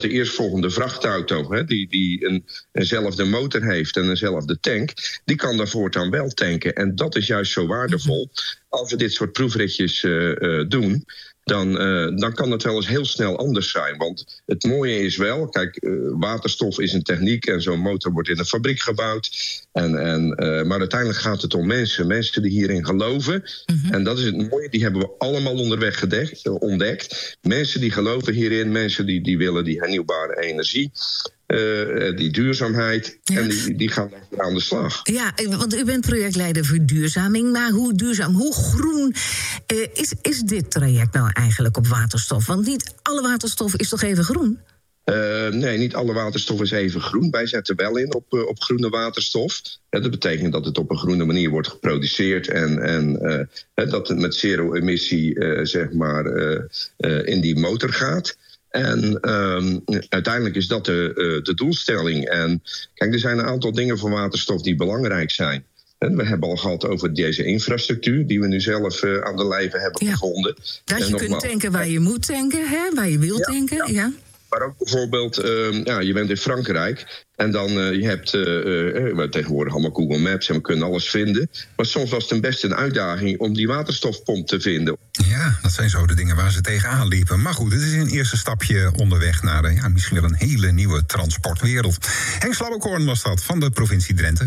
de eerstvolgende vrachtauto, die eenzelfde motor heeft en eenzelfde tank, die kan daar voortaan wel tanken. En dat is juist zo waardevol. Als we dit soort proefritjes doen, dan kan het wel eens heel snel anders zijn. Want het mooie is wel, kijk, waterstof is een techniek en zo'n motor wordt in een fabriek gebouwd. Maar uiteindelijk gaat het om mensen die hierin geloven. En dat is het mooie, die hebben we allemaal onderweg ontdekt. Mensen die geloven hierin, mensen die willen die hernieuwbare energie. Die duurzaamheid. Ja. En die gaan daar aan de slag. Ja, want u bent projectleider verduurzaming. Maar hoe duurzaam, hoe groen is dit traject nou eigenlijk op waterstof? Want niet alle waterstof is toch even groen? Nee, niet alle waterstof is even groen. Wij zetten wel in op groene waterstof. Dat betekent dat het op een groene manier wordt geproduceerd en dat het met zero-emissie in die motor gaat. En uiteindelijk is dat de doelstelling. En kijk, er zijn een aantal dingen van waterstof die belangrijk zijn. We hebben al gehad over deze infrastructuur die we nu zelf aan de lijve hebben gevonden. Dat je kunt tanken waar je moet tanken, waar je wil tanken. Ja. Maar ook bijvoorbeeld, je bent in Frankrijk en dan je hebt we tegenwoordig allemaal Google Maps en we kunnen alles vinden. Maar soms was het best een uitdaging om die waterstofpomp te vinden. Ja, dat zijn zo de dingen waar ze tegenaan liepen. Maar goed, het is een eerste stapje onderweg naar misschien wel een hele nieuwe transportwereld. Henk Slabbekorn was dat van de provincie Drenthe.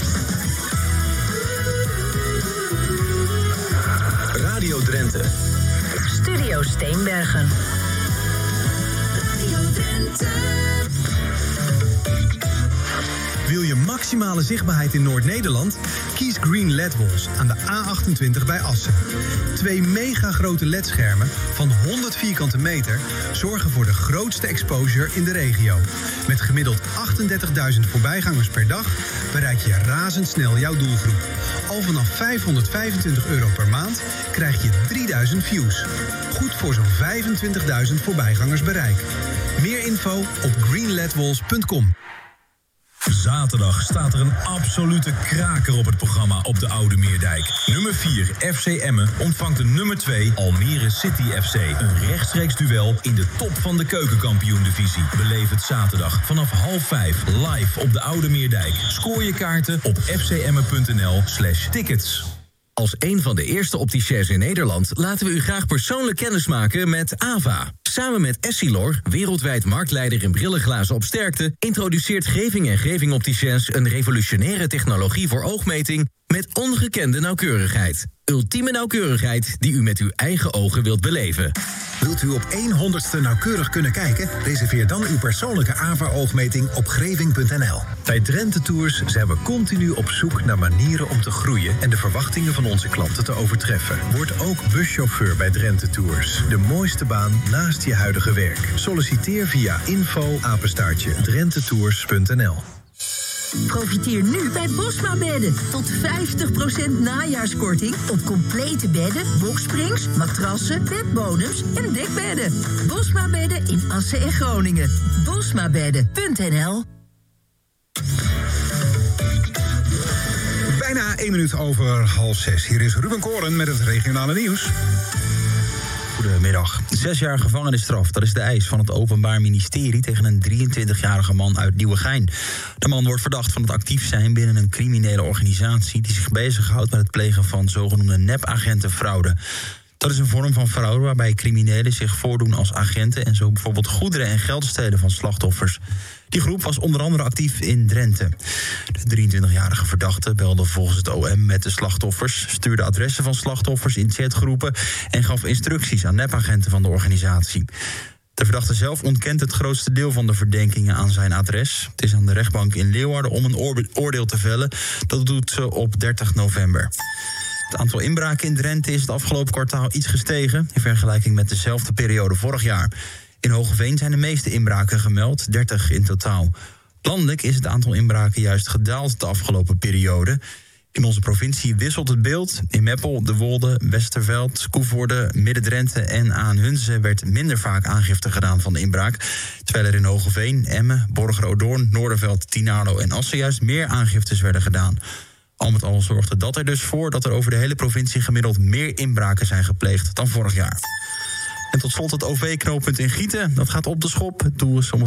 Radio Drenthe. Studio Steenbergen. Wil je maximale zichtbaarheid in Noord-Nederland? Kies Green LED Walls aan de A28 bij Assen. 2 mega grote LED-schermen van 100 vierkante meter zorgen voor de grootste exposure in de regio. Met gemiddeld 38.000 voorbijgangers per dag bereik je razendsnel jouw doelgroep. Al vanaf €525 per maand krijg je 3000 views. Goed voor zo'n 25.000 voorbijgangers bereik. Meer info op greenledwalls.com. Zaterdag staat er een absolute kraker op het programma op de Oude Meerdijk. Nummer 4, FC Emmen, ontvangt de nummer 2, Almere City FC. Een rechtstreeks duel in de top van de keukenkampioen-divisie. Beleef het zaterdag vanaf 4:30 live op de Oude Meerdijk. Scoor je kaarten op fcemmen.nl/tickets. Als een van de eerste opticiens in Nederland laten we u graag persoonlijk kennismaken met AVA. Samen met Essilor, wereldwijd marktleider in brillenglazen op sterkte, introduceert Geving en Geving Opticiens een revolutionaire technologie voor oogmeting met ongekende nauwkeurigheid. Ultieme nauwkeurigheid die u met uw eigen ogen wilt beleven. Wilt u op 1/100ste nauwkeurig kunnen kijken? Reserveer dan uw persoonlijke AVA-oogmeting op greving.nl. Bij Drenthe Tours zijn we continu op zoek naar manieren om te groeien en de verwachtingen van onze klanten te overtreffen. Word ook buschauffeur bij Drenthe Tours. De mooiste baan naast je huidige werk. Solliciteer via info@drentetours.nl. Profiteer nu bij Bosma Bedden. Tot 50% najaarskorting op complete bedden, boksprings, matrassen, bedbodems en dekbedden. Bosma Bedden in Assen en Groningen. Bosmabedden.nl. Bijna 1 minuut over 5:30. Hier is Ruben Koren met het regionale nieuws. Goedemiddag. 6 jaar gevangenisstraf, dat is de eis van het Openbaar Ministerie tegen een 23-jarige man uit Nieuwegein. De man wordt verdacht van het actief zijn binnen een criminele organisatie die zich bezighoudt met het plegen van zogenoemde nepagentenfraude. Dat is een vorm van fraude waarbij criminelen zich voordoen als agenten en zo bijvoorbeeld goederen en geld stelen van slachtoffers. Die groep was onder andere actief in Drenthe. De 23-jarige verdachte belde volgens het OM met de slachtoffers, stuurde adressen van slachtoffers in chatgroepen en gaf instructies aan nepagenten van de organisatie. De verdachte zelf ontkent het grootste deel van de verdenkingen aan zijn adres. Het is aan de rechtbank in Leeuwarden om een oordeel te vellen. Dat doet ze op 30 november. Het aantal inbraken in Drenthe is het afgelopen kwartaal iets gestegen in vergelijking met dezelfde periode vorig jaar. In Hoogeveen zijn de meeste inbraken gemeld, 30 in totaal. Landelijk is het aantal inbraken juist gedaald de afgelopen periode. In onze provincie wisselt het beeld. In Meppel, De Wolde, Westerveld, Koevoorde, Midden-Drenthe en Aan-Hunze werd minder vaak aangifte gedaan van de inbraak. Terwijl er in Hoogeveen, Emmen, Borger-Odoorn, Noorderveld, Tinalo en Assen juist meer aangiftes werden gedaan. Al met al zorgde dat er dus voor dat er over de hele provincie gemiddeld meer inbraken zijn gepleegd dan vorig jaar. En tot slot het OV-knooppunt in Gieten. Dat gaat op de schop. Het doel is om